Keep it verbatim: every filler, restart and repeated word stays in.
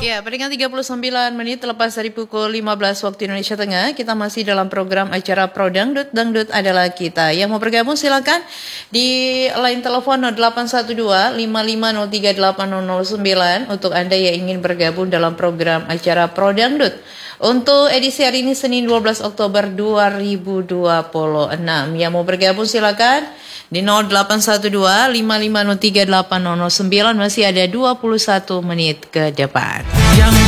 Ya, peringkat tiga puluh sembilan menit lepas dari pukul lima belas waktu Indonesia Tengah, kita masih dalam program acara Pro Dangdut, Dangdut adalah kita. Yang mau bergabung silakan di line telepon nol delapan satu dua lima lima nol tiga delapan nol nol sembilan untuk Anda yang ingin bergabung dalam program acara Pro Dangdut. Untuk edisi hari ini Senin dua belas Oktober dua ribu dua puluh enam. Yang mau bergabung silakan di nol delapan satu dua lima lima nol tiga delapan nol nol sembilan, masih ada dua puluh satu menit ke depan. Yang